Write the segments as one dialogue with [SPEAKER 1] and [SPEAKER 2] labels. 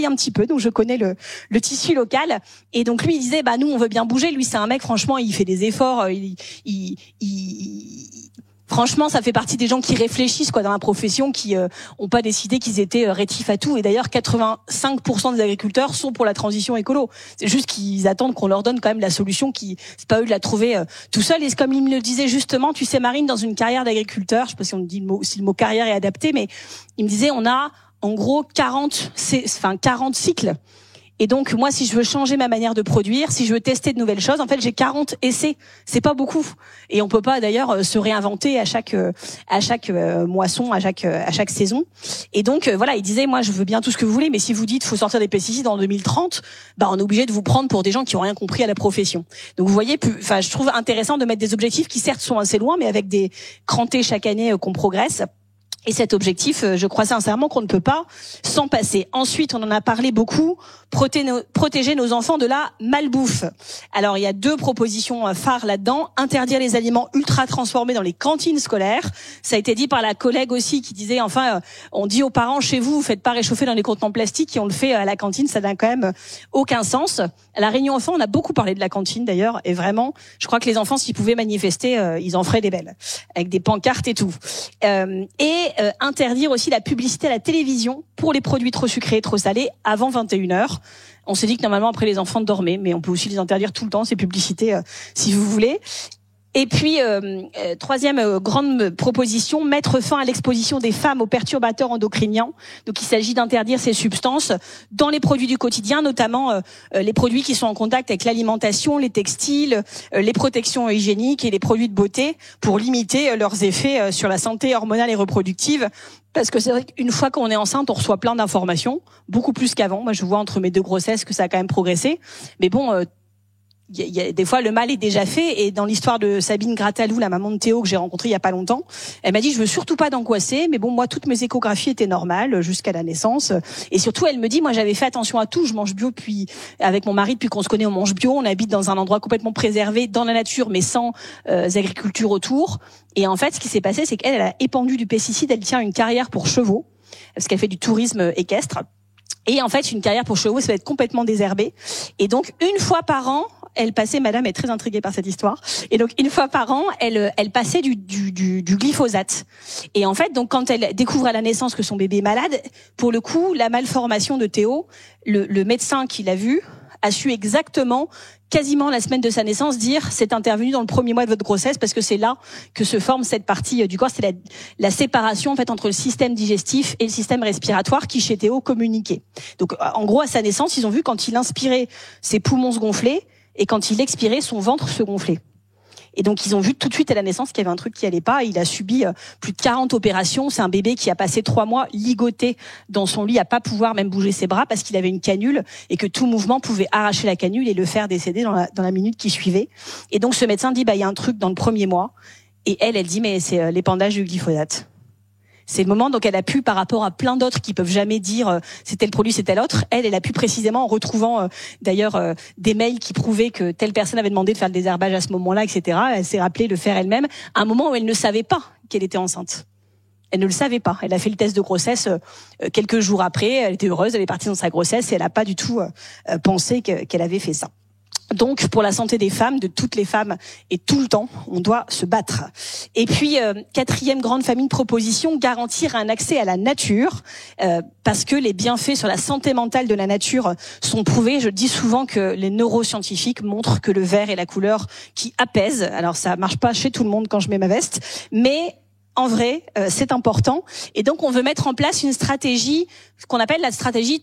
[SPEAKER 1] travaille un petit peu, donc je connais le tissu local. Et donc lui, il disait, bah nous, on veut bien bouger. Lui, c'est un mec, franchement, il fait des efforts. Franchement, ça fait partie des gens qui réfléchissent dans la profession, qui ont pas décidé qu'ils étaient rétifs à tout. Et d'ailleurs, 85% des agriculteurs sont pour la transition écolo. C'est juste qu'ils attendent qu'on leur donne quand même la solution, c'est pas eux de la trouver tout seul. Et comme il me le disait justement, tu sais Marine, dans une carrière d'agriculteur, je sais pas si le mot carrière est adapté, mais il me disait on a en gros 40 cycles. Et donc, moi, si je veux changer ma manière de produire, si je veux tester de nouvelles choses, en fait, j'ai 40 essais. C'est pas beaucoup. Et on peut pas, d'ailleurs, se réinventer à chaque moisson, à chaque saison. Et donc, voilà, il disait, moi, je veux bien tout ce que vous voulez, mais si vous dites, faut sortir des pesticides en 2030, on est obligé de vous prendre pour des gens qui ont rien compris à la profession. Donc, vous voyez, je trouve intéressant de mettre des objectifs qui, certes, sont assez loin, mais avec des crantés chaque année qu'on progresse. Et cet objectif, je crois sincèrement qu'on ne peut pas s'en passer. Ensuite, on en a parlé beaucoup, protéger nos enfants de la malbouffe. Alors, il y a 2 propositions phares là-dedans. Interdire les aliments ultra transformés dans les cantines scolaires. Ça a été dit par la collègue aussi qui disait, on dit aux parents, chez vous, vous faites pas réchauffer dans les contenants plastiques et on le fait à la cantine, ça n'a quand même aucun sens. À la réunion enfants, on a beaucoup parlé de la cantine d'ailleurs, et vraiment, je crois que les enfants, s'ils pouvaient manifester, ils en feraient des belles, avec des pancartes et tout. Interdire aussi la publicité à la télévision pour les produits trop sucrés et trop salés avant 21h. On s'est dit que normalement après les enfants dormaient, mais on peut aussi les interdire tout le temps, ces publicités, si vous voulez. Et puis, 3e grande proposition, mettre fin à l'exposition des femmes aux perturbateurs endocriniens. Donc, il s'agit d'interdire ces substances dans les produits du quotidien, notamment les produits qui sont en contact avec l'alimentation, les textiles, les protections hygiéniques et les produits de beauté, pour limiter leurs effets sur la santé hormonale et reproductive. Parce que c'est vrai qu'une fois qu'on est enceinte, on reçoit plein d'informations, beaucoup plus qu'avant. Moi, je vois entre mes 2 grossesses que ça a quand même progressé. Mais bon... il y a des fois le mal est déjà fait, et dans l'histoire de Sabine Gratalou, la maman de Théo que j'ai rencontrée il y a pas longtemps, elle m'a dit je veux surtout pas d'angoisser, mais bon moi toutes mes échographies étaient normales jusqu'à la naissance, et surtout elle me dit moi j'avais fait attention à tout, je mange bio puis avec mon mari depuis qu'on se connaît on mange bio, on habite dans un endroit complètement préservé dans la nature mais sans agriculture autour, et en fait ce qui s'est passé c'est qu'elle a épandu du pesticide, elle tient une carrière pour chevaux parce qu'elle fait du tourisme équestre. Et en fait, une carrière pour chevaux, ça va être complètement désherbé. Et donc, une fois par an, elle passait, madame est très intriguée par cette histoire, et donc une fois par an, elle passait du glyphosate. Et en fait, donc quand elle découvre à la naissance que son bébé est malade, pour le coup, la malformation de Théo, le médecin qui l'a vu a su exactement, quasiment la semaine de sa naissance, dire c'est intervenu dans le 1er mois de votre grossesse parce que c'est là que se forme cette partie du corps, c'est la séparation en fait entre le système digestif et le système respiratoire qui chez Théo communiquait. Donc en gros à sa naissance, ils ont vu quand il inspirait, ses poumons se gonflaient, et quand il expirait, son ventre se gonflait. Et donc, ils ont vu tout de suite à la naissance qu'il y avait un truc qui allait pas. Il a subi plus de 40 opérations. C'est un bébé qui a passé 3 mois ligoté dans son lit, à pas pouvoir même bouger ses bras parce qu'il avait une canule et que tout mouvement pouvait arracher la canule et le faire décéder dans la minute qui suivait. Et donc, ce médecin dit, il y a un truc dans le 1er mois. Et elle dit, mais c'est l'épandage du glyphosate. C'est le moment, donc elle a pu, par rapport à plein d'autres qui peuvent jamais dire c'est tel produit, c'est tel autre, elle a pu précisément, en retrouvant d'ailleurs des mails qui prouvaient que telle personne avait demandé de faire le désherbage à ce moment-là, etc. Elle s'est rappelée le faire elle-même, à un moment où elle ne savait pas qu'elle était enceinte. Elle ne le savait pas. Elle a fait le test de grossesse quelques jours après, elle était heureuse, elle est partie dans sa grossesse et elle n'a pas du tout pensé qu'elle avait fait ça. Donc, pour la santé des femmes, de toutes les femmes, et tout le temps, on doit se battre. Et puis, 4e grande famille de propositions, garantir un accès à la nature, parce que les bienfaits sur la santé mentale de la nature sont prouvés. Je dis souvent que les neuroscientifiques montrent que le vert est la couleur qui apaise. Alors, ça marche pas chez tout le monde quand je mets ma veste, mais en vrai, c'est important. Et donc, on veut mettre en place une stratégie, ce qu'on appelle la stratégie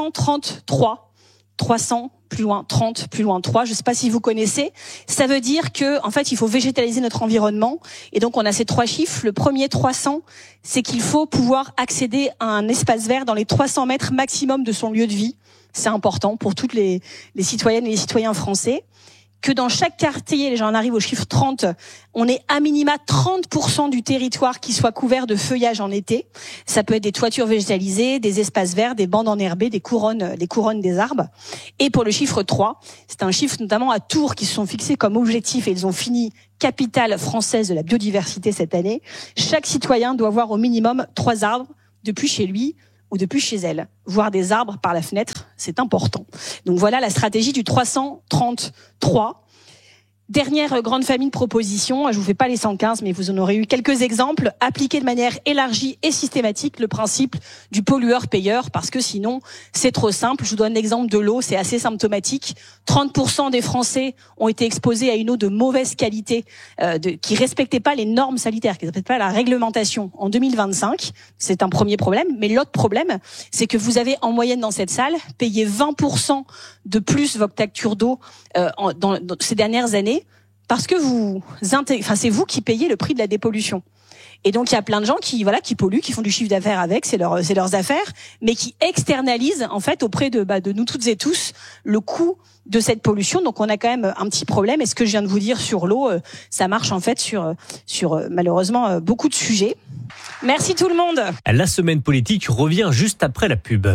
[SPEAKER 1] 333. 300 plus loin 30 plus loin 3, je sais pas si vous connaissez. Ça veut dire que en fait, il faut végétaliser notre environnement, et donc on a ces 3 chiffres. Le premier 300, c'est qu'il faut pouvoir accéder à un espace vert dans les 300 mètres maximum de son lieu de vie. C'est important pour toutes les citoyennes et les citoyens français. Que dans chaque quartier, j'en arrive au chiffre 30, on ait à minima 30% du territoire qui soit couvert de feuillage en été. Ça peut être des toitures végétalisées, des espaces verts, des bandes enherbées, les couronnes des arbres. Et pour le chiffre 3, c'est un chiffre notamment à Tours qui se sont fixés comme objectif, et ils ont fini capitale française de la biodiversité cette année. Chaque citoyen doit avoir au minimum 3 arbres depuis chez lui ou depuis chez elles. Voir des arbres par la fenêtre, c'est important. Donc voilà la stratégie du 333. Dernière grande famille de propositions, je vous fais pas les 115, mais vous en aurez eu quelques exemples. Appliquer de manière élargie et systématique le principe du pollueur-payeur, parce que sinon, c'est trop simple. Je vous donne l'exemple de l'eau, c'est assez symptomatique. 30% des Français ont été exposés à une eau de mauvaise qualité, qui respectait pas les normes sanitaires, qui respectait pas la réglementation en 2025. C'est un premier problème. Mais l'autre problème, c'est que vous avez en moyenne dans cette salle payé 20% de plus votre facture d'eau dans ces dernières années, parce que c'est vous qui payez le prix de la dépollution. Et donc il y a plein de gens qui polluent, qui font du chiffre d'affaires avec, c'est leurs affaires, mais qui externalisent en fait auprès de nous toutes et tous le coût de cette pollution. Donc on a quand même un petit problème. Et ce que je viens de vous dire sur l'eau, ça marche en fait sur malheureusement beaucoup de sujets. Merci tout le monde.
[SPEAKER 2] La semaine politique revient juste après la pub.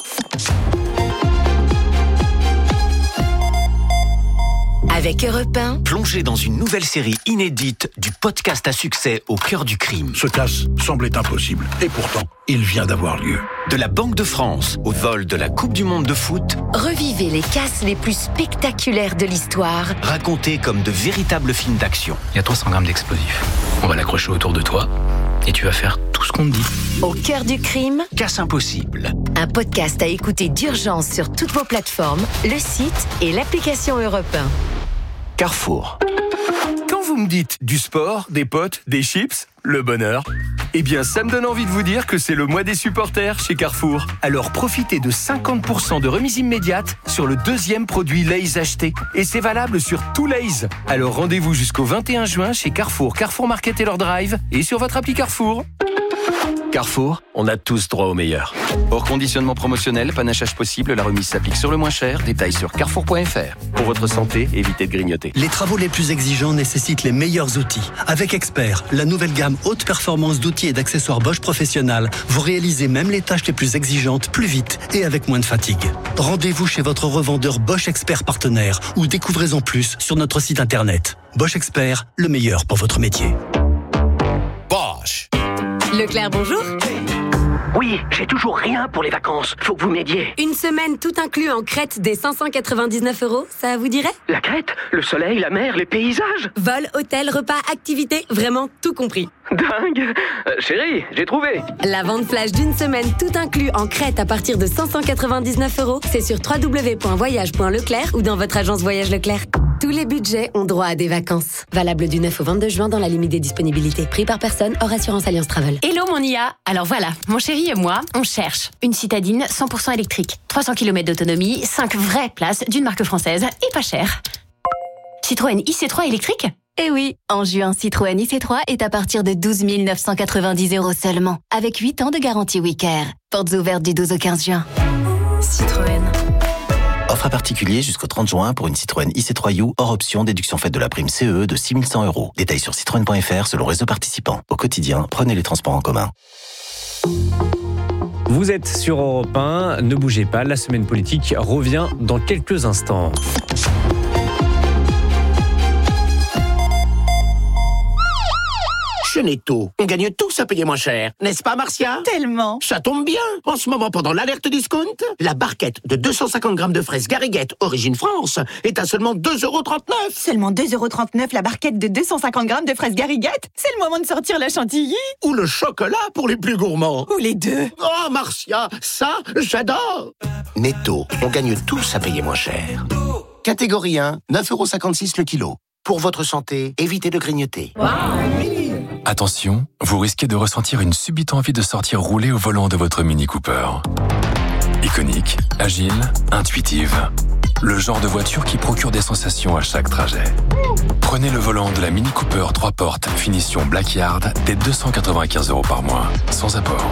[SPEAKER 3] Avec Europe 1,
[SPEAKER 4] plongez dans une nouvelle série inédite du podcast à succès Au cœur du crime.
[SPEAKER 5] Ce casse semblait impossible, et pourtant, il vient d'avoir lieu.
[SPEAKER 4] De la Banque de France au vol de la Coupe du Monde de foot,
[SPEAKER 3] revivez les casses les plus spectaculaires de l'histoire.
[SPEAKER 4] Racontés comme de véritables films d'action.
[SPEAKER 6] Il y a 300 grammes d'explosifs. On va l'accrocher autour de toi, et tu vas faire tout ce qu'on te dit.
[SPEAKER 3] Au cœur du crime,
[SPEAKER 4] Casse impossible.
[SPEAKER 3] Un podcast à écouter d'urgence sur toutes vos plateformes, le site et l'application Europe 1.
[SPEAKER 4] Carrefour.
[SPEAKER 7] Quand vous me dites du sport, des potes, des chips, le bonheur, eh bien ça me donne envie de vous dire que c'est le mois des supporters chez Carrefour. Alors profitez de 50% de remise immédiate sur le deuxième produit Lay's acheté. Et c'est valable sur tout Lay's. Alors rendez-vous jusqu'au 21 juin chez Carrefour, Carrefour Market et leur drive et sur votre appli Carrefour. Carrefour, on a tous droit au meilleur. Hors conditionnement promotionnel, panachage possible, la remise s'applique sur le moins cher. Détails sur carrefour.fr. Pour votre santé, évitez de grignoter.
[SPEAKER 8] Les travaux les plus exigeants nécessitent les meilleurs outils. Avec Expert, la nouvelle gamme haute performance d'outils et d'accessoires Bosch Professionnal, vous réalisez même les tâches les plus exigeantes plus vite et avec moins de fatigue. Rendez-vous chez votre revendeur Bosch Expert partenaire ou découvrez en plus sur notre site internet. Bosch Expert, le meilleur pour votre métier.
[SPEAKER 4] Bosch.
[SPEAKER 9] Leclerc, bonjour.
[SPEAKER 10] Oui, j'ai toujours rien pour les vacances. Faut que vous m'aidiez.
[SPEAKER 9] Une semaine tout inclus en Crète des 599 €, ça vous dirait?
[SPEAKER 10] La Crète, le soleil, la mer, les paysages.
[SPEAKER 9] Vol, hôtel, repas, activités, vraiment tout compris.
[SPEAKER 10] Dingue. Chérie, j'ai trouvé.
[SPEAKER 9] La vente flash d'une semaine tout inclus en Crète à partir de 599 €, c'est sur www.voyage.leclerc ou dans votre agence Voyage Leclerc. Tous les budgets ont droit à des vacances. Valable du 9 au 22 juin dans la limite des disponibilités. Prix par personne, hors assurance Alliance Travel.
[SPEAKER 11] Hello mon IA. Alors voilà, mon chéri et moi, on cherche une citadine 100% électrique. 300 km d'autonomie, 5 vraies places d'une marque française et pas cher. Citroën IC3 électrique ?
[SPEAKER 12] Eh oui, en juin, Citroën IC3 est à partir de 12 990 € seulement, avec 8 ans de garantie Wicare. Portes ouvertes du 12 au 15 juin.
[SPEAKER 11] Citroën.
[SPEAKER 4] Offre à particulier jusqu'au 30 juin pour une Citroën IC3U hors option déduction faite de la prime CE de 6 100 €. Détails sur citroën.fr selon réseau participant. Au quotidien, prenez les transports en commun.
[SPEAKER 2] Vous êtes sur Europe 1, ne bougez pas, la semaine politique revient dans quelques instants.
[SPEAKER 13] Chez Netto, on gagne tous à payer moins cher, n'est-ce pas Marcia?
[SPEAKER 14] Tellement.
[SPEAKER 13] Ça tombe bien. En ce moment, pendant l'alerte discount, la barquette de 250 grammes de fraises Gariguette, origine France, est à seulement 2,39 €.
[SPEAKER 14] Seulement 2,39 € la barquette de 250 grammes de fraises Gariguette? C'est le moment de sortir la chantilly.
[SPEAKER 13] Ou le chocolat pour les plus gourmands.
[SPEAKER 14] Ou les deux.
[SPEAKER 13] Oh Marcia, ça, j'adore. Netto, on gagne tous à payer moins cher. Catégorie 1, 9,56 € le kilo. Pour votre santé, évitez de grignoter.
[SPEAKER 15] Attention, vous risquez de ressentir une subite envie de sortir rouler au volant de votre Mini Cooper. Iconique, agile, intuitive. Le genre de voiture qui procure des sensations à chaque trajet. Prenez le volant de la Mini Cooper 3 portes, finition Blackyard, dès 295 € par mois, sans apport.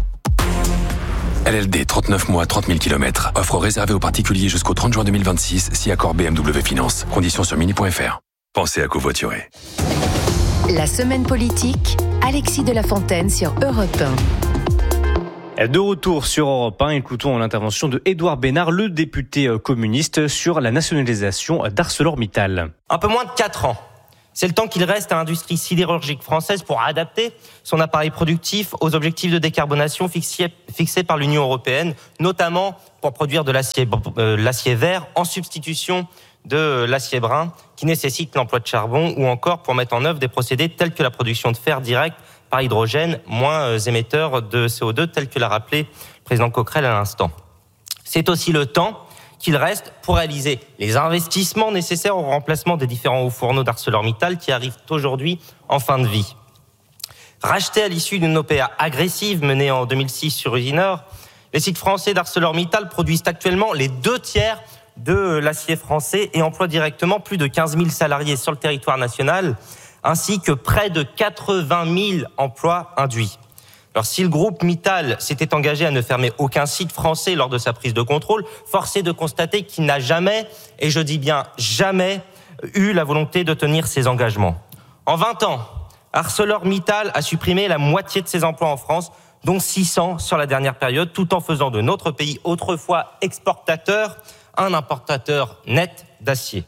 [SPEAKER 15] LLD, 39 mois, 30 000 km. Offre réservée aux particuliers jusqu'au 30 juin 2026, si accord BMW Finance. Conditions sur mini.fr. Pensez à covoiturer.
[SPEAKER 3] La semaine politique, Alexis de la Fontaine sur Europe 1.
[SPEAKER 2] De retour sur Europe 1, écoutons l'intervention de Édouard Bénard, le député communiste, sur la nationalisation d'ArcelorMittal.
[SPEAKER 16] Un peu moins de 4 ans C'est le temps qu'il reste à l'industrie sidérurgique française pour adapter son appareil productif aux objectifs de décarbonation fixés par l'Union européenne, notamment pour produire de l'acier vert en substitution de l'acier brun qui nécessite l'emploi de charbon, ou encore pour mettre en œuvre des procédés tels que la production de fer direct par hydrogène, moins émetteur de CO2, tel que l'a rappelé le président Coquerel à l'instant. C'est aussi le temps qu'il reste pour réaliser les investissements nécessaires au remplacement des différents hauts fourneaux d'ArcelorMittal qui arrivent aujourd'hui en fin de vie. Rachetés à l'issue d'une OPA agressive menée en 2006 sur Usinor, les sites français d'ArcelorMittal produisent actuellement les 2/3 de l'acier français et emploient directement plus de 15 000 salariés sur le territoire national, ainsi que près de 80 000 emplois induits. Alors, si le groupe Mittal s'était engagé à ne fermer aucun site français lors de sa prise de contrôle, force est de constater qu'il n'a jamais, et je dis bien jamais, eu la volonté de tenir ses engagements. En 20 ans, ArcelorMittal a supprimé la moitié de ses emplois en France, dont 600 sur la dernière période, tout en faisant de notre pays, autrefois exportateur, un importateur net d'acier.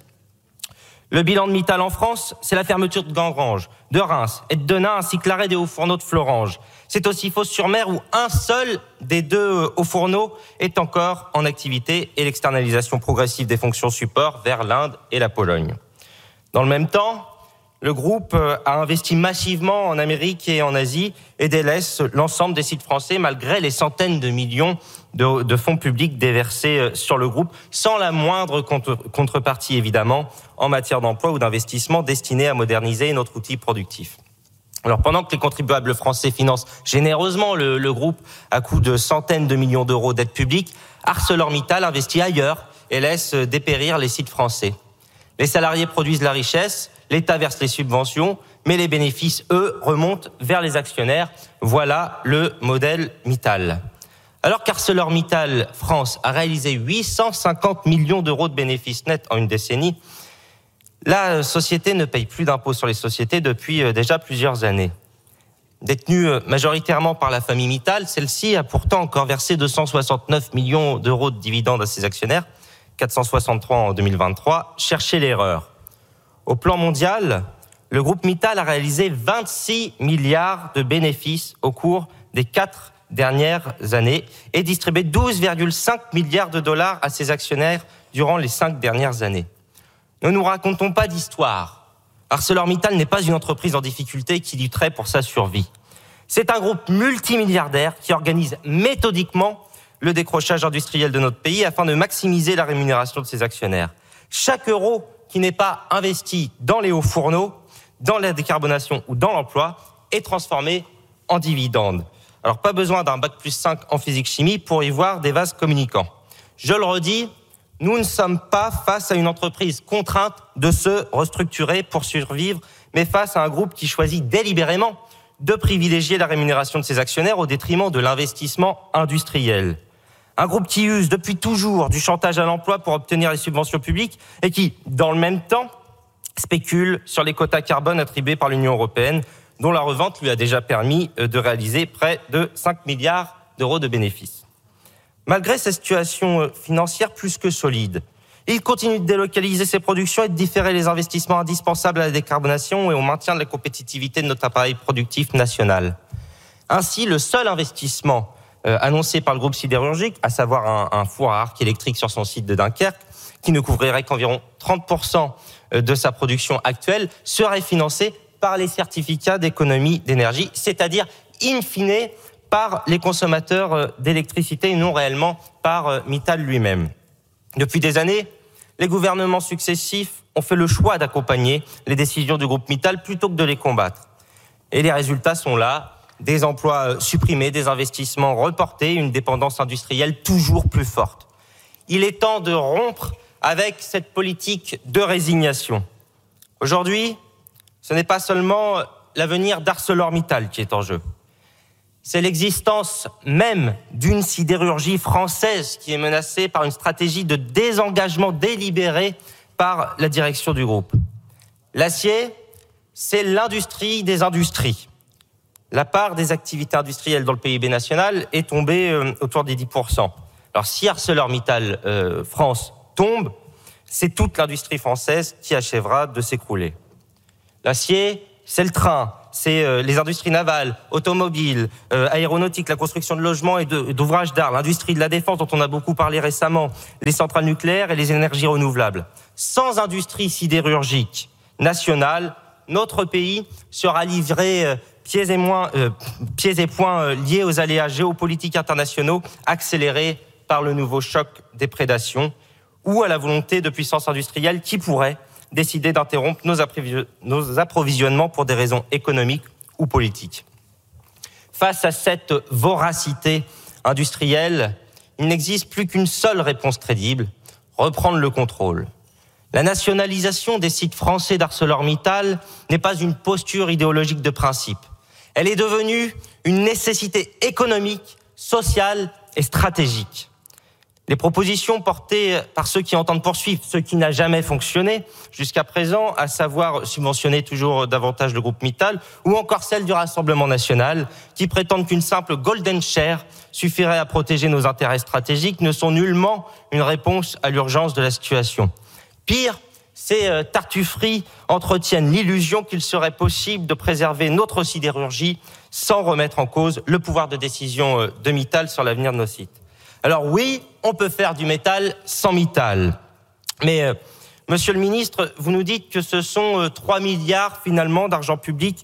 [SPEAKER 16] Le bilan de Mittal en France, c'est la fermeture de Gangrange, de Reims et de Denain, ainsi que l'arrêt des hauts fourneaux de Florange. C'est aussi Fos-sur-Mer où un seul des 2 hauts fourneaux est encore en activité, et l'externalisation progressive des fonctions support vers l'Inde et la Pologne. Dans le même temps, le groupe a investi massivement en Amérique et en Asie et délaisse l'ensemble des sites français malgré les centaines de millions de fonds publics déversés sur le groupe, sans la moindre contrepartie évidemment en matière d'emploi ou d'investissement destinés à moderniser notre outil productif. Alors pendant que les contribuables français financent généreusement le groupe à coût de centaines de millions d'euros d'aides publiques, ArcelorMittal investit ailleurs et laisse dépérir les sites français. Les salariés produisent la richesse, l'État verse les subventions, mais les bénéfices, eux, remontent vers les actionnaires. Voilà le modèle Mittal. Alors qu'ArcelorMittal France a réalisé 850 millions d'euros de bénéfices nets en une décennie, la société ne paye plus d'impôts sur les sociétés depuis déjà plusieurs années. Détenue majoritairement par la famille Mittal, celle-ci a pourtant encore versé 269 millions d'euros de dividendes à ses actionnaires, 463 en 2023. Cherchez l'erreur. Au plan mondial, le groupe Mittal a réalisé 26 milliards de bénéfices au cours des 4 dernières années et distribué 12,5 milliards de dollars à ses actionnaires durant les 5 dernières années. Ne nous racontons pas d'histoire. ArcelorMittal n'est pas une entreprise en difficulté qui lutterait pour sa survie. C'est un groupe multimilliardaire qui organise méthodiquement le décrochage industriel de notre pays afin de maximiser la rémunération de ses actionnaires. Chaque euro qui n'est pas investi dans les hauts fourneaux, dans la décarbonation ou dans l'emploi, est transformé en dividende. Alors pas besoin d'un bac+5 en physique-chimie pour y voir des vases communicants. Je le redis, nous ne sommes pas face à une entreprise contrainte de se restructurer pour survivre, mais face à un groupe qui choisit délibérément de privilégier la rémunération de ses actionnaires au détriment de l'investissement industriel. Un groupe qui use depuis toujours du chantage à l'emploi pour obtenir les subventions publiques et qui, dans le même temps, spécule sur les quotas carbone attribués par l'Union européenne, dont la revente lui a déjà permis de réaliser près de 5 milliards d'euros de bénéfices. Malgré cette situation financière plus que solide, il continue de délocaliser ses productions et de différer les investissements indispensables à la décarbonation et au maintien de la compétitivité de notre appareil productif national. Ainsi, le seul investissement annoncé par le groupe sidérurgique, à savoir un four à arc électrique sur son site de Dunkerque, qui ne couvrirait qu'environ 30% de sa production actuelle, serait financé par les certificats d'économie d'énergie, c'est-à-dire, in fine, par les consommateurs d'électricité et non réellement par Mittal lui-même. Depuis des années, les gouvernements successifs ont fait le choix d'accompagner les décisions du groupe Mittal plutôt que de les combattre. Et les résultats sont là. Des emplois supprimés, des investissements reportés, une dépendance industrielle toujours plus forte. Il est temps de rompre avec cette politique de résignation. Aujourd'hui, ce n'est pas seulement l'avenir d'ArcelorMittal qui est en jeu. C'est l'existence même d'une sidérurgie française qui est menacée par une stratégie de désengagement délibéré par la direction du groupe. L'acier, c'est l'industrie des industries. La part des activités industrielles dans le PIB national est tombée autour des 10%. Alors si ArcelorMittal France tombe, c'est toute l'industrie française qui achèvera de s'écrouler. L'acier, c'est le train, c'est les industries navales, automobiles, aéronautiques, la construction de logements et d'ouvrages d'art, l'industrie de la défense dont on a beaucoup parlé récemment, les centrales nucléaires et les énergies renouvelables. Sans industrie sidérurgique nationale, notre pays sera livré pieds et poings liés aux aléas géopolitiques internationaux accélérés par le nouveau choc des prédations ou à la volonté de puissances industrielles qui pourraient décider d'interrompre nos approvisionnements pour des raisons économiques ou politiques. Face à cette voracité industrielle, il n'existe plus qu'une seule réponse crédible, reprendre le contrôle. La nationalisation des sites français d'ArcelorMittal n'est pas une posture idéologique de principe. Elle est devenue une nécessité économique, sociale et stratégique. Les propositions portées par ceux qui entendent poursuivre ce qui n'a jamais fonctionné jusqu'à présent, à savoir subventionner toujours davantage le groupe Mittal, ou encore celles du Rassemblement national, qui prétendent qu'une simple golden share suffirait à protéger nos intérêts stratégiques, ne sont nullement une réponse à l'urgence de la situation. Pire, ces tartufferies entretiennent l'illusion qu'il serait possible de préserver notre sidérurgie sans remettre en cause le pouvoir de décision de Mittal sur l'avenir de nos sites. Alors oui, on peut faire du métal sans Mittal. Mais, monsieur le ministre, vous nous dites que ce sont 3 milliards finalement d'argent public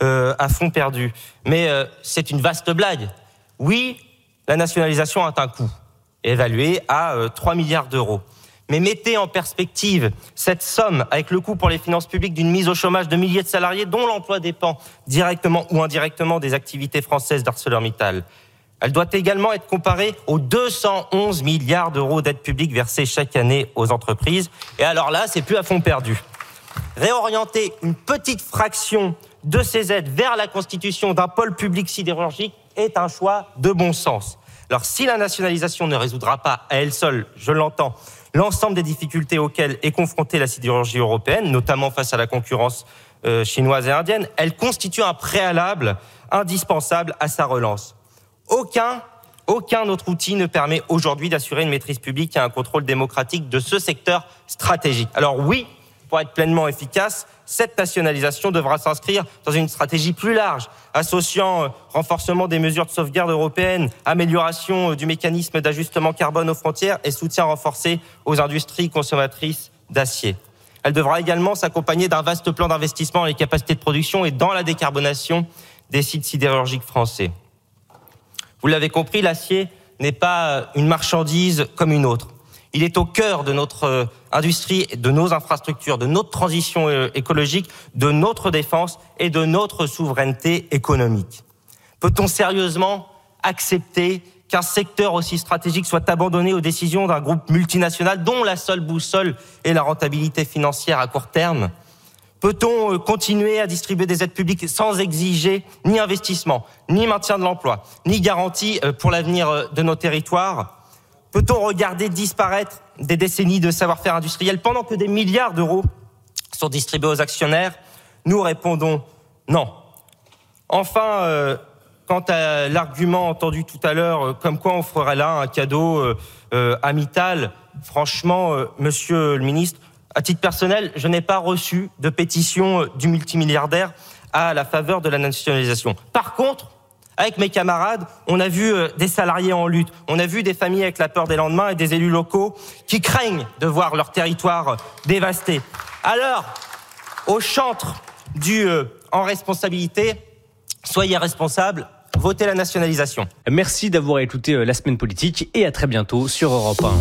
[SPEAKER 16] à fonds perdus. Mais c'est une vaste blague. Oui, la nationalisation a un coût, évalué à 3 milliards d'euros. Mais mettez en perspective cette somme avec le coût pour les finances publiques d'une mise au chômage de milliers de salariés dont l'emploi dépend directement ou indirectement des activités françaises d'ArcelorMittal. Elle doit également être comparée aux 211 milliards d'euros d'aides publiques versées chaque année aux entreprises. Et alors là, c'est plus à fond perdu. Réorienter une petite fraction de ces aides vers la constitution d'un pôle public sidérurgique est un choix de bon sens. Alors si la nationalisation ne résoudra pas à elle seule, je l'entends, l'ensemble des difficultés auxquelles est confrontée la sidérurgie européenne, notamment face à la concurrence chinoise et indienne, elle constitue un préalable indispensable à sa relance. Aucun autre outil ne permet aujourd'hui d'assurer une maîtrise publique et un contrôle démocratique de ce secteur stratégique. Alors oui, pour être pleinement efficace, cette nationalisation devra s'inscrire dans une stratégie plus large, associant renforcement des mesures de sauvegarde européennes, amélioration du mécanisme d'ajustement carbone aux frontières et soutien renforcé aux industries consommatrices d'acier. Elle devra également s'accompagner d'un vaste plan d'investissement dans les capacités de production et dans la décarbonation des sites sidérurgiques français. Vous l'avez compris, l'acier n'est pas une marchandise comme une autre. Il est au cœur de notre industrie, de nos infrastructures, de notre transition écologique, de notre défense et de notre souveraineté économique. Peut-on sérieusement accepter qu'un secteur aussi stratégique soit abandonné aux décisions d'un groupe multinational dont la seule boussole est la rentabilité financière à court terme ? Peut-on continuer à distribuer des aides publiques sans exiger ni investissement, ni maintien de l'emploi, ni garantie pour l'avenir de nos territoires ? Peut-on regarder disparaître des décennies de savoir-faire industriel pendant que des milliards d'euros sont distribués aux actionnaires ? Nous répondons non. Enfin, quant à l'argument entendu tout à l'heure, comme quoi on ferait là un cadeau à Mittal, franchement, monsieur le ministre, à titre personnel, je n'ai pas reçu de pétition du multimilliardaire à la faveur de la nationalisation. Par contre, avec mes camarades, on a vu des salariés en lutte, on a vu des familles avec la peur des lendemains et des élus locaux qui craignent de voir leur territoire dévasté. Alors, au chantre du en responsabilité, soyez responsables, votez la nationalisation.
[SPEAKER 2] Merci d'avoir écouté La Semaine Politique et à très bientôt sur Europe 1.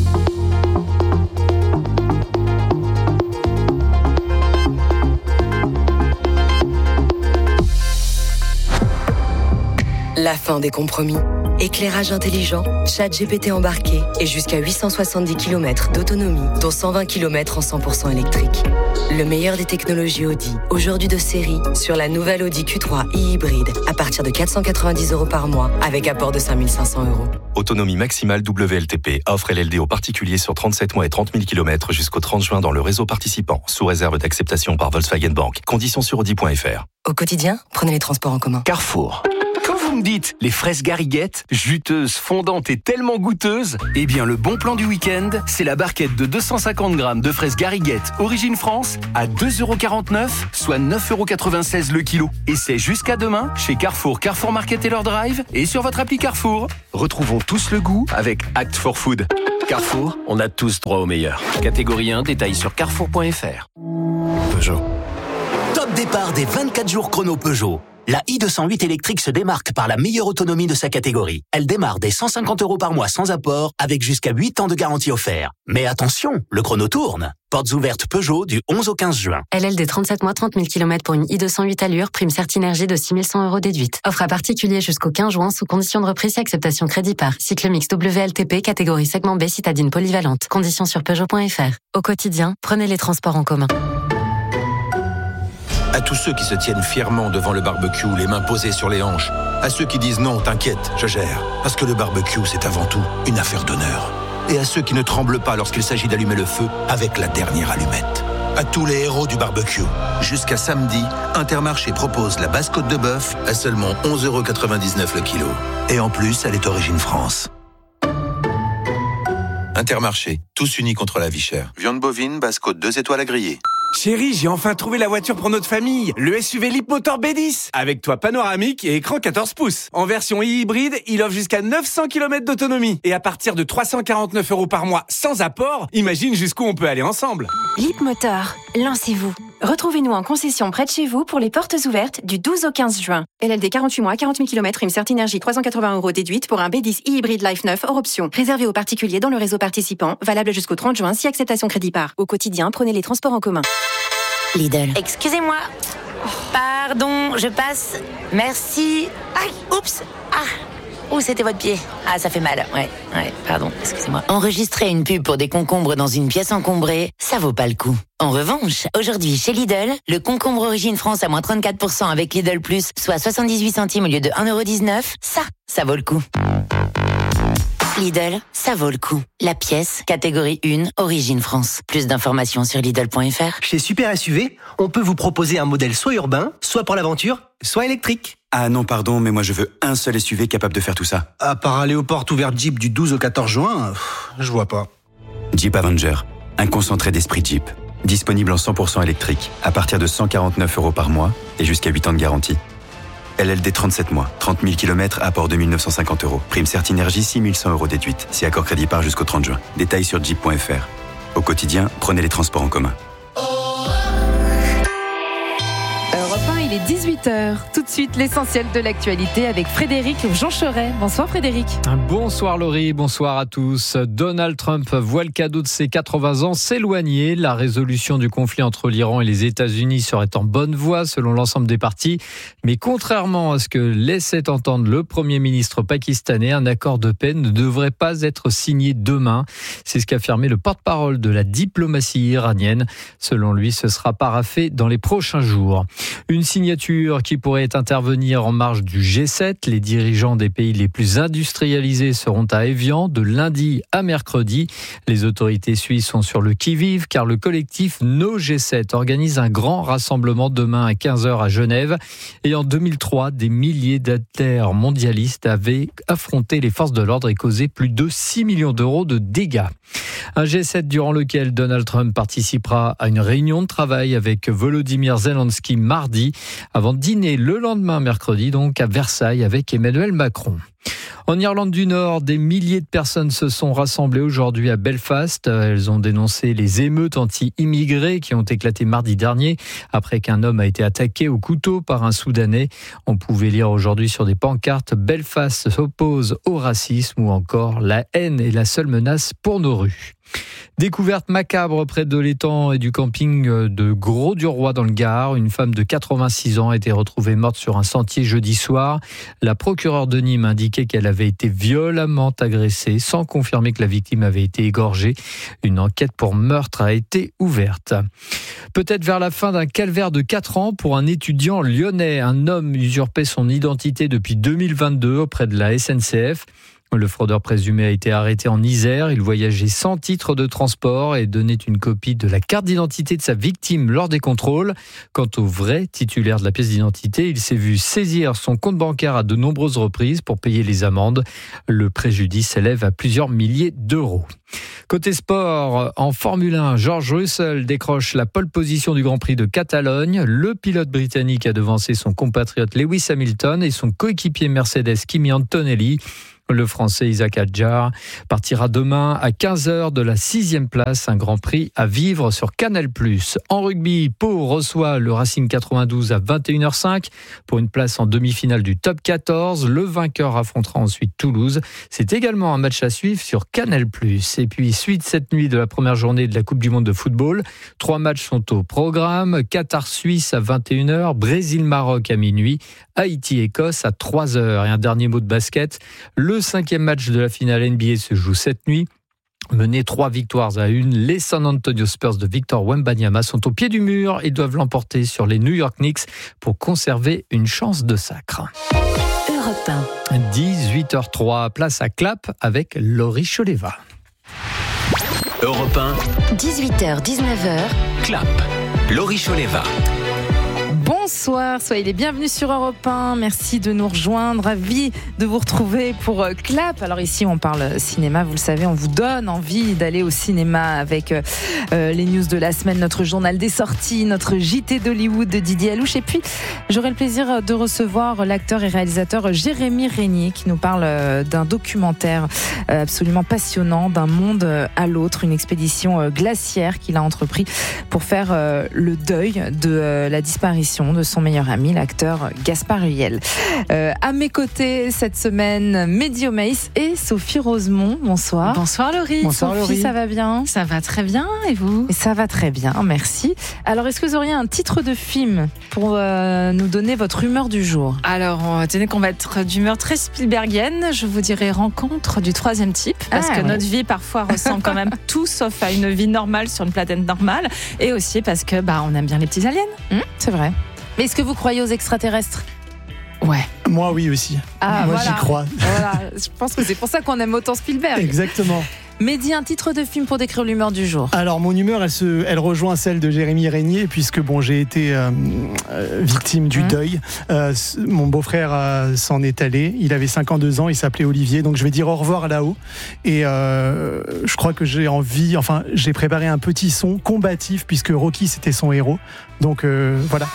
[SPEAKER 17] La fin des compromis. Éclairage intelligent, ChatGPT embarqué et jusqu'à 870 km d'autonomie, dont 120 km en 100% électrique. Le meilleur des technologies Audi, aujourd'hui de série, sur la nouvelle Audi Q3 e-hybride, à partir de 490 € par mois, avec apport de 5 500 €.
[SPEAKER 18] Autonomie maximale WLTP, offre LLD aux particuliers sur 37 mois et 30 000 km jusqu'au 30 juin dans le réseau participant, sous réserve d'acceptation par Volkswagen Bank. Conditions sur Audi.fr.
[SPEAKER 17] Au quotidien, prenez les transports en commun.
[SPEAKER 13] Carrefour. Quand vous
[SPEAKER 7] vous me dites, les fraises Garriguette, juteuses, fondantes et tellement goûteuses, eh bien le bon plan du week-end, c'est la barquette de 250 grammes de fraises Garriguette Origine France à 2,49 €, soit 9,96 € le kilo. Et c'est jusqu'à demain chez Carrefour, Carrefour Market et leur drive et sur votre appli Carrefour. Retrouvons tous le goût avec Act for Food. Carrefour, on a tous droit au meilleur. Catégorie 1, détail sur carrefour.fr.
[SPEAKER 10] Peugeot. Top départ des 24 jours chrono Peugeot. La i208 électrique se démarque par la meilleure autonomie de sa catégorie. Elle démarre dès 150 € par mois sans apport, avec jusqu'à 8 ans de garantie offert. Mais attention, le chrono tourne. Portes ouvertes Peugeot du 11 au 15 juin.
[SPEAKER 9] LLD 37 mois, 30 000 km pour une i208 allure, prime Certinergie de 6 100 € déduite. Offre à particulier jusqu'au 15 juin sous condition de reprise et acceptation crédit par. Cycle mix WLTP, catégorie segment B, citadine polyvalente. Conditions sur Peugeot.fr. Au quotidien, prenez les transports en commun.
[SPEAKER 19] À tous ceux qui se tiennent fièrement devant le barbecue, les mains posées sur les hanches. À ceux qui disent non, t'inquiète, je gère. Parce que le barbecue, c'est avant tout une affaire d'honneur. Et à ceux qui ne tremblent pas lorsqu'il s'agit d'allumer le feu avec la dernière allumette. À tous les héros du barbecue. Jusqu'à samedi, Intermarché propose la basse côte de bœuf à seulement 11,99 € le kilo. Et en plus, elle est Origine France. Intermarché, tous unis contre la vie chère.
[SPEAKER 18] Viande bovine, basse côte 2 étoiles à griller.
[SPEAKER 20] Chérie, j'ai enfin trouvé la voiture pour notre famille. Le SUV Leapmotor B10. Avec toit panoramique et écran 14 pouces. En version hybride, il offre jusqu'à 900 km d'autonomie. Et à partir de 349 € par mois sans apport, imagine jusqu'où on peut aller ensemble.
[SPEAKER 21] Leapmotor, lancez-vous. Retrouvez-nous en concession près de chez vous pour les portes ouvertes du 12 au 15 juin. LLD 48 mois, 40 000 km, une Certinergie 380 € déduite pour un B10 e-hybride Life 9 hors option. Réservé aux particuliers dans le réseau participant, valable jusqu'au 30 juin si acceptation crédit par. Au quotidien, prenez les transports en commun.
[SPEAKER 22] Lidl. Excusez-moi. Pardon, je passe. Merci. Aïe, oups. Où c'était votre pied? Ah, ça fait mal. Ouais, pardon, excusez-moi. Enregistrer une pub pour des concombres dans une pièce encombrée, ça vaut pas le coup. En revanche, aujourd'hui, chez Lidl, le concombre Origine France à moins 34% avec Lidl Plus, soit 78 centimes au lieu de 1,19 €, ça vaut le coup. Lidl, ça vaut le coup. La pièce, catégorie 1, Origine France. Plus d'informations sur Lidl.fr.
[SPEAKER 23] Chez Super SUV, on peut vous proposer un modèle soit urbain, soit pour l'aventure, soit électrique.
[SPEAKER 24] Ah non, pardon, mais moi je veux un seul SUV capable de faire tout ça.
[SPEAKER 23] À part aller aux portes ouvertes Jeep du 12 au 14 juin, je vois pas.
[SPEAKER 24] Jeep Avenger, un concentré d'esprit Jeep. Disponible en 100% électrique, à partir de 149 € par mois et jusqu'à 8 ans de garantie. LLD 37 mois, 30 000 km, apport 2 950 €. Prime Certinergie 6 100 € déduite. Si accord crédit par jusqu'au 30 juin. Détails sur jeep.fr. Au quotidien, prenez les transports en commun.
[SPEAKER 25] Europe 1, il est 18h. Tout de suite, l'essentiel de l'actualité avec Frédéric Jean-Cheret. Bonsoir Frédéric.
[SPEAKER 26] Bonsoir Laurie, bonsoir à tous. Donald Trump voit le cadeau de ses 80 ans s'éloigner. La résolution du conflit entre l'Iran et les États-Unis serait en bonne voie selon l'ensemble des partis. Mais contrairement à ce que laissait entendre le Premier ministre pakistanais, un accord de paix ne devrait pas être signé demain. C'est ce qu'a affirmé le porte-parole de la diplomatie iranienne. Selon lui, ce sera paraphé dans les prochains jours. Une signature qui pourrait intervenir en marge du G7. Les dirigeants des pays les plus industrialisés seront à Évian de lundi à mercredi. Les autorités suisses sont sur le qui-vive car le collectif No G7 organise un grand rassemblement demain à 15h à Genève. Et en 2003, des milliers d'athlètes mondialistes avaient affronté les forces de l'ordre et causé plus de 6 millions d'euros de dégâts. Un G7 durant lequel Donald Trump participera à une réunion de travail avec Volodymyr Zelensky mardi, avant de dîner le lendemain mercredi, donc à Versailles avec Emmanuel Macron. En Irlande du Nord, des milliers de personnes se sont rassemblées aujourd'hui à Belfast. Elles ont dénoncé les émeutes anti-immigrés qui ont éclaté mardi dernier après qu'un homme a été attaqué au couteau par un Soudanais. On pouvait lire aujourd'hui sur des pancartes « Belfast s'oppose au racisme » ou encore « La haine est la seule menace pour nos rues ». Découverte macabre près de l'étang et du camping de Gros-du-Roi dans le Gard. Une femme de 86 ans a été retrouvée morte sur un sentier jeudi soir. La procureure de Nîmes indiquait qu'elle avait été violemment agressée sans confirmer que la victime avait été égorgée. Une enquête pour meurtre a été ouverte. Peut-être vers la fin d'un calvaire de 4 ans pour un étudiant lyonnais. Un homme usurpait son identité depuis 2022 auprès de la SNCF. Le fraudeur présumé a été arrêté en Isère. Il voyageait sans titre de transport et donnait une copie de la carte d'identité de sa victime lors des contrôles. Quant au vrai titulaire de la pièce d'identité, il s'est vu saisir son compte bancaire à de nombreuses reprises pour payer les amendes. Le préjudice s'élève à plusieurs milliers d'euros. Côté sport, en Formule 1, George Russell décroche la pole position du Grand Prix de Catalogne. Le pilote britannique a devancé son compatriote Lewis Hamilton et son coéquipier Mercedes Kimi Antonelli. Le Français Isaac Adjar partira demain à 15h de la 6e place, un Grand Prix à vivre sur Canal+. En rugby, Pau reçoit le Racing 92 à 21h05 pour une place en demi-finale du Top 14. Le vainqueur affrontera ensuite Toulouse. C'est également un match à suivre sur Canal+. Et puis, suite cette nuit de la première journée de la Coupe du Monde de football. 3 matchs sont au programme. Qatar-Suisse à 21h, Brésil-Maroc à minuit, Haïti-Écosse à 3h. Et un dernier mot de basket. Le 5e match de la finale NBA se joue cette nuit. Menés 3-1, les San Antonio Spurs de Victor Wembanyama sont au pied du mur et doivent l'emporter sur les New York Knicks pour conserver une chance de sacre.
[SPEAKER 3] Europe
[SPEAKER 26] 1. 18h03, place à Clap avec Laurie Choleva.
[SPEAKER 3] Europe 1. 18h, 19h.
[SPEAKER 23] Clap. Laurie Choleva.
[SPEAKER 25] Bonsoir, soyez les bienvenus sur Europe 1. Merci de nous rejoindre. Ravi de vous retrouver pour Clap. Alors ici, on parle cinéma. Vous le savez, on vous donne envie d'aller au cinéma avec les news de la semaine, notre journal des sorties, notre JT d'Hollywood de Didier Alouche. Et puis, j'aurai le plaisir de recevoir l'acteur et réalisateur Jérémy Régnier qui nous parle d'un documentaire absolument passionnant, d'un monde à l'autre, une expédition glaciaire qu'il a entrepris pour faire le deuil de la disparition de son meilleur ami, l'acteur Gaspard Ulliel. À mes côtés cette semaine, Mehdi Omeis et Sophie Rosemont. Bonsoir.
[SPEAKER 1] Bonsoir Laurie.
[SPEAKER 25] Bonsoir Sophie, Laurie. Ça va bien?
[SPEAKER 1] Ça va très bien, et vous?
[SPEAKER 25] Et ça va très bien, merci. Alors, est-ce que vous auriez un titre de film pour nous donner votre humeur du jour?
[SPEAKER 1] Alors, tenez qu'on va être d'humeur très Spielbergienne. Je vous dirais Rencontre du troisième type, parce que notre vie parfois ressemble quand même tout sauf à une vie normale sur une planète normale, et aussi parce que on aime bien les petits aliens.
[SPEAKER 25] C'est vrai. Mais est-ce que vous croyez aux extraterrestres?
[SPEAKER 1] Ouais.
[SPEAKER 5] Moi, oui aussi. Moi, j'y crois.
[SPEAKER 25] Voilà. Je pense que c'est pour ça qu'on aime autant Spielberg.
[SPEAKER 5] Exactement.
[SPEAKER 25] Mehdi, un titre de film pour décrire l'humeur du jour.
[SPEAKER 5] Alors, mon humeur, elle rejoint celle de Jérémy Régnier, puisque j'ai été victime du deuil. Mon beau-frère s'en est allé. Il avait 52 ans, il s'appelait Olivier. Donc, je vais dire au revoir là-haut. Et je crois que j'ai préparé un petit son combatif, puisque Rocky, c'était son héros. Donc, voilà.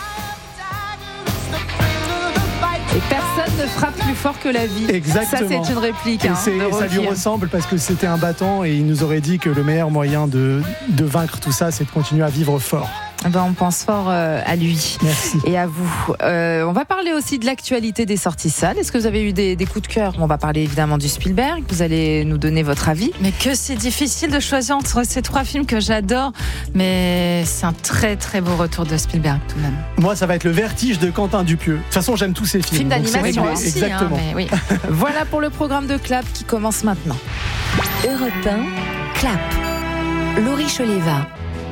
[SPEAKER 25] Et personne ne frappe plus fort que la vie.
[SPEAKER 5] Exactement.
[SPEAKER 25] Ça, c'est une réplique.
[SPEAKER 5] Ça lui ressemble parce que c'était un battant et il nous aurait dit que le meilleur moyen de vaincre tout ça, c'est de continuer à vivre fort.
[SPEAKER 25] On pense fort à lui.
[SPEAKER 5] Merci.
[SPEAKER 25] Et à vous. On va parler aussi de l'actualité des sorties salles. Est-ce que vous avez eu des coups de cœur? On va parler évidemment du Spielberg. Vous allez nous donner votre avis.
[SPEAKER 1] Mais que c'est difficile de choisir entre ces 3 films que j'adore. Mais c'est un très très beau retour de Spielberg tout de même.
[SPEAKER 5] Moi, ça va être Le Vertige de Quentin Dupieux. De toute façon, j'aime tous ces films.
[SPEAKER 25] Film d'animation aussi.
[SPEAKER 5] Exactement.
[SPEAKER 1] Mais oui.
[SPEAKER 25] Voilà pour le programme de Clap qui commence maintenant.
[SPEAKER 3] Europe 1, Clap. Laurie Choleva.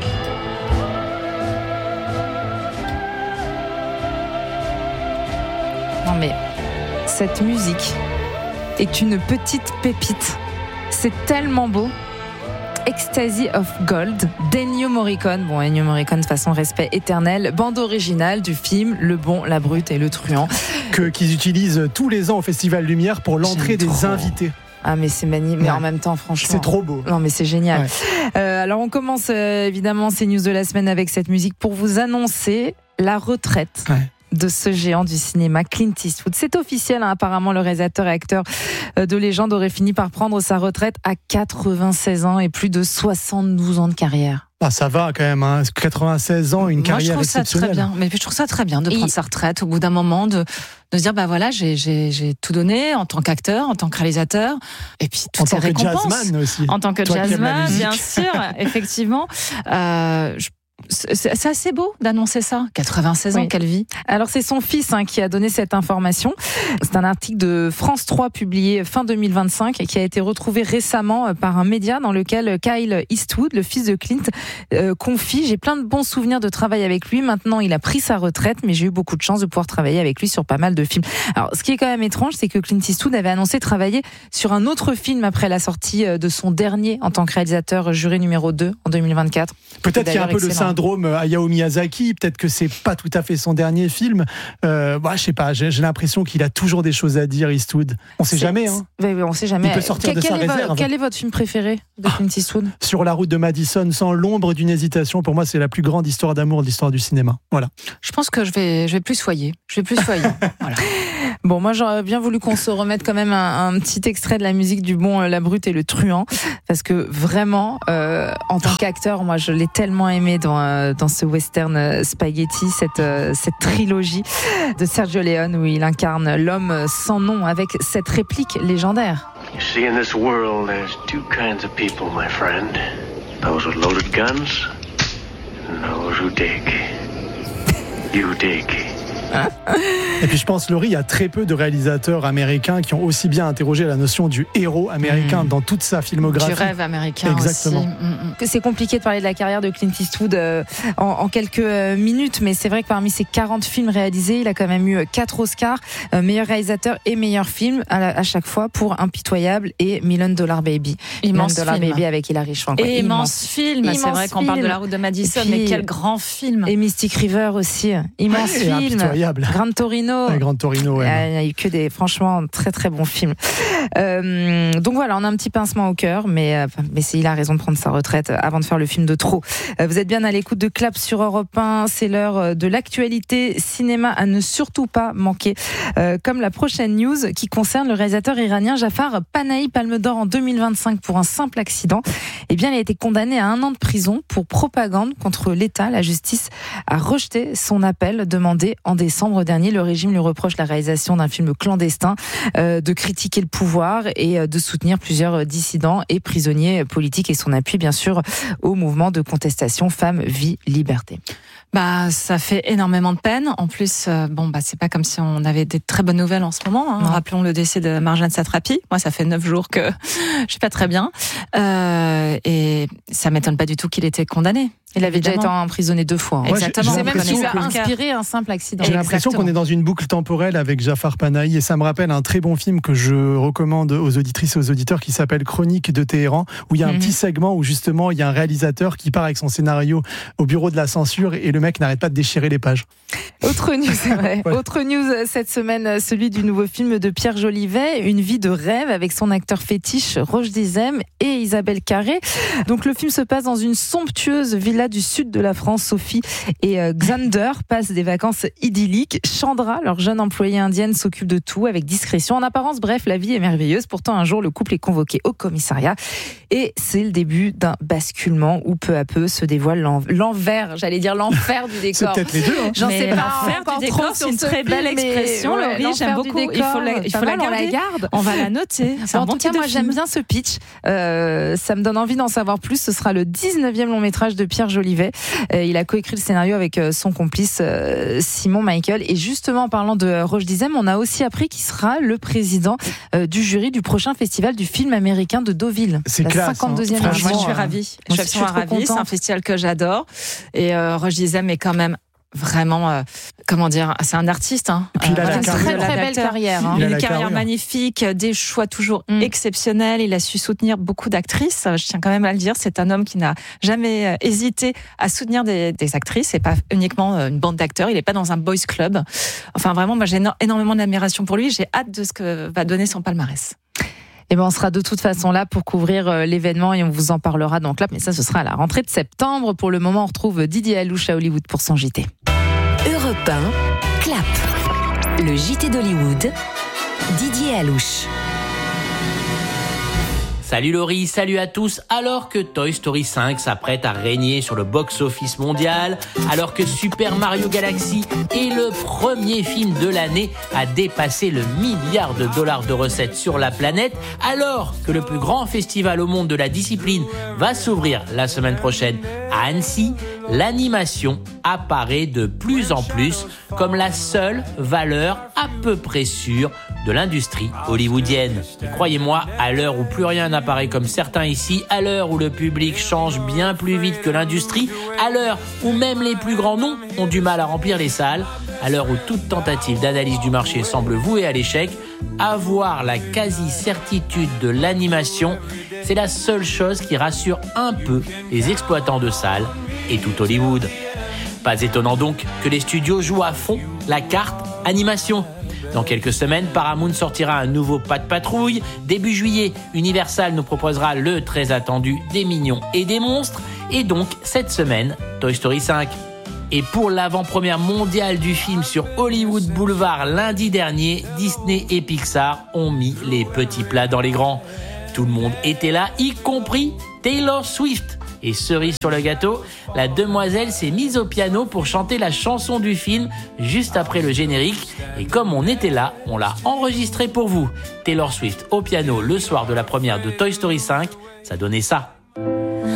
[SPEAKER 25] Non mais cette musique est une petite pépite. C'est tellement beau. Ecstasy of Gold d'Ennio Morricone. Ennio Morricone, de façon respect éternel. Bande originale du film Le Bon, la Brute et le Truand.
[SPEAKER 5] Qu'ils utilisent tous les ans au Festival Lumière pour l'entrée des invités.
[SPEAKER 25] Ah mais c'est magnifique, mais en même temps franchement
[SPEAKER 5] c'est trop beau.
[SPEAKER 25] Non mais c'est génial. Alors on commence évidemment ces news de la semaine avec cette musique pour vous annoncer la retraite de ce géant du cinéma, Clint Eastwood. C'est officiel, apparemment le réalisateur et acteur de légende aurait fini par prendre sa retraite à 96 ans et plus de 72 ans de carrière.
[SPEAKER 5] Ça va quand même, 96 ans, une carrière exceptionnelle.
[SPEAKER 1] Moi, je trouve ça très bien. Mais je trouve ça très bien de prendre sa retraite au bout d'un moment, de se dire, j'ai tout donné en tant qu'acteur, en tant que réalisateur, et puis toutes ces récompenses.
[SPEAKER 5] En tant que jazzman aussi.
[SPEAKER 1] En tant que jazzman, bien sûr, effectivement. c'est assez beau d'annoncer ça. 96 ans, quelle vie.
[SPEAKER 25] Alors c'est son fils qui a donné cette information. C'est un article de France 3 publié fin 2025 et qui a été retrouvé récemment par un média dans lequel Kyle Eastwood, le fils de Clint, confie: j'ai plein de bons souvenirs de travail avec lui. Maintenant, il a pris sa retraite, mais j'ai eu beaucoup de chance de pouvoir travailler avec lui sur pas mal de films. Alors, ce qui est quand même étrange, c'est que Clint Eastwood avait annoncé travailler sur un autre film après la sortie de son dernier en tant que réalisateur juré numéro 2 en 2024.
[SPEAKER 5] Peut-être qu'il y a un peu le syndrome Hayao Miyazaki, peut-être que c'est pas tout à fait son dernier film. Je sais pas, j'ai l'impression qu'il a toujours des choses à dire, Eastwood. On sait jamais.
[SPEAKER 25] Oui, on sait jamais.
[SPEAKER 5] Il peut sortir de sa réserve.
[SPEAKER 25] Quel est votre film préféré de Clint Eastwood?
[SPEAKER 5] Sur la route de Madison, sans l'ombre d'une hésitation. Pour moi, c'est la plus grande histoire d'amour de l'histoire du cinéma. Voilà.
[SPEAKER 1] Je pense que je vais plus soyer. Voilà.
[SPEAKER 25] Bon, moi j'aurais bien voulu qu'on se remette quand même un petit extrait de la musique du bon, la brute et le truand, parce que vraiment, en tant qu'acteur, moi je l'ai tellement aimé dans ce western spaghetti, cette trilogie de Sergio Leone où il incarne l'homme sans nom avec cette réplique légendaire.
[SPEAKER 4] You see, in this world, there's two kinds of people, my friend. Those with loaded guns and those who dig. You dig.
[SPEAKER 5] Et puis je pense, Laurie, il y a très peu de réalisateurs américains qui ont aussi bien interrogé la notion du héros américain dans toute sa filmographie.
[SPEAKER 1] Du rêve américain.
[SPEAKER 5] Exactement.
[SPEAKER 25] Aussi. C'est compliqué de parler de la carrière de Clint Eastwood en quelques minutes, mais c'est vrai que parmi ses 40 films réalisés, il a quand même eu 4 Oscars, meilleur réalisateur et meilleur film à chaque fois pour Impitoyable et $1 Million Baby.
[SPEAKER 1] Immense
[SPEAKER 25] $1 Million
[SPEAKER 1] film.
[SPEAKER 25] Baby avec Hilary Swank.
[SPEAKER 1] Et immense film. C'est vrai qu'on parle de la route de Madison, mais quel grand film.
[SPEAKER 25] Et Mystic River aussi. Immense film. Gran Torino.
[SPEAKER 5] Gran Torino,
[SPEAKER 25] ouais. Il y a eu que des, franchement, très très bons films. Donc voilà, on a un petit pincement au cœur, mais il a raison de prendre sa retraite avant de faire le film de trop. Vous êtes bien à l'écoute de Clap sur Europe 1. C'est l'heure de l'actualité cinéma à ne surtout pas manquer. Comme la prochaine news qui concerne le réalisateur iranien Jafar Panahi, Palme d'Or en 2025 pour un simple accident. Eh bien, il a été condamné à 1 an de prison pour propagande contre l'État. La justice a rejeté son appel demandé en décembre dernier. Le régime lui reproche la réalisation d'un film clandestin, de critiquer le pouvoir et de soutenir plusieurs dissidents et prisonniers politiques et son appui bien sûr au mouvement de contestation Femmes, Vie, Liberté.
[SPEAKER 1] Ça fait énormément de peine. En plus, c'est pas comme si on avait des très bonnes nouvelles en ce moment. Rappelons le décès de Marjane Satrapi. Moi, ça fait 9 jours que je suis pas très bien. Et ça m'étonne pas du tout qu'il ait été condamné.
[SPEAKER 25] Il avait déjà été emprisonné 2 fois.
[SPEAKER 1] Exactement.
[SPEAKER 25] C'est même qui lui a inspiré un simple accident.
[SPEAKER 5] J'ai l'impression qu'on est dans une boucle temporelle avec Jafar Panahi et ça me rappelle un très bon film que je recommande aux auditrices et aux auditeurs qui s'appelle Chronique de Téhéran, où il y a un petit segment où justement il y a un réalisateur qui part avec son scénario au bureau de la censure et le mec n'arrête pas de déchirer les pages.
[SPEAKER 25] Autre news, c'est vrai. Ouais. Autre news cette semaine, celui du nouveau film de Pierre Jolivet, Une vie de rêve, avec son acteur fétiche Roche Dizem et Isabelle Carré. Donc le film se passe dans une somptueuse villa du sud de la France. Sophie et Xander passent des vacances idylliques. Chandra, leur jeune employée indienne, s'occupe de tout avec discrétion. En apparence, bref, la vie est merveilleuse. Pourtant, un jour, le couple est convoqué au commissariat et c'est le début d'un basculement où peu à peu se dévoile l'envers, j'allais dire l'enfer du décor.
[SPEAKER 5] C'est peut-être les deux.
[SPEAKER 25] J'en sais pas.
[SPEAKER 1] L'enfer du décor, c'est une très belle expression, Laurie. J'aime beaucoup. Il faut la garder. On va la noter.
[SPEAKER 25] En tout cas, moi, j'aime bien ce pitch. Ça me donne envie d'en savoir plus. Ce sera le 19e long métrage de Pierre Jolivet. Il a coécrit le scénario avec son complice Simon Michael. Et justement, en parlant de Roche Dizem, on a aussi appris qu'il sera le président du jury du prochain festival du film américain de Deauville.
[SPEAKER 5] C'est classe.
[SPEAKER 25] 52e édition.
[SPEAKER 1] Moi, je suis ravie. Je suis ravie. C'est un festival que j'adore. Et Roche Dizem est quand même vraiment, c'est un artiste.
[SPEAKER 25] Et puis il a une très belle carrière.
[SPEAKER 1] Une carrière magnifique, des choix toujours exceptionnels. Il a su soutenir beaucoup d'actrices. Je tiens quand même à le dire, c'est un homme qui n'a jamais hésité à soutenir des actrices et pas uniquement une bande d'acteurs. Il n'est pas dans un boys club. Enfin, vraiment, moi, j'ai énormément d'admiration pour lui. J'ai hâte de ce que va donner son palmarès.
[SPEAKER 25] Et on sera de toute façon là pour couvrir l'événement et on vous en parlera dans Clap, mais ça ce sera à la rentrée de septembre. Pour le moment, on retrouve Didier Alouche à Hollywood pour son JT.
[SPEAKER 3] Europe 1, Clap. Le JT d'Hollywood, Didier Alouche.
[SPEAKER 6] Salut Laurie, salut à tous. Alors que Toy Story 5 s'apprête à régner sur le box-office mondial, alors que Super Mario Galaxy est le premier film de l'année à dépasser le $1 milliard de recettes sur la planète, alors que le plus grand festival au monde de la discipline va s'ouvrir la semaine prochaine, À Annecy, l'animation apparaît de plus en plus comme la seule valeur à peu près sûre de l'industrie hollywoodienne. Et croyez-moi, à l'heure où plus rien n'apparaît comme certain ici, à l'heure où le public change bien plus vite que l'industrie, à l'heure où même les plus grands noms ont du mal à remplir les salles, à l'heure où toute tentative d'analyse du marché semble vouée à l'échec, avoir la quasi-certitude de l'animation, c'est la seule chose qui rassure un peu les exploitants de salles et tout Hollywood. Pas étonnant donc que les studios jouent à fond la carte animation. Dans quelques semaines, Paramount sortira un nouveau Pat' Patrouille. Début juillet, Universal nous proposera le très attendu Des Mignons et des Monstres. Et donc, cette semaine, Toy Story 5. Et pour l'avant-première mondiale du film sur Hollywood Boulevard lundi dernier, Disney et Pixar ont mis les petits plats dans les grands. Tout le monde était là, y compris Taylor Swift. Et cerise sur le gâteau, la demoiselle s'est mise au piano pour chanter la chanson du film juste après le générique. Et comme on était là, on l'a enregistré pour vous. Taylor Swift au piano le soir de la première de Toy Story 5, ça donnait ça.